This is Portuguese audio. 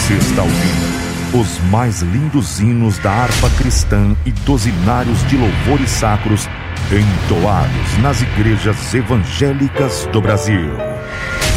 Você está ouvindo os mais lindos hinos da harpa cristã e dos hinários de louvores sacros entoados nas igrejas evangélicas do Brasil.